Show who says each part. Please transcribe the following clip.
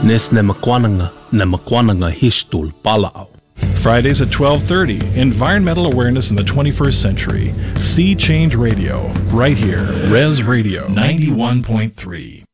Speaker 1: Nes na makwananga hishtul palao.
Speaker 2: Fridays at 12:30, Environmental Awareness in the 21st Century. Sea Change Radio, right here, Res Radio 91.3.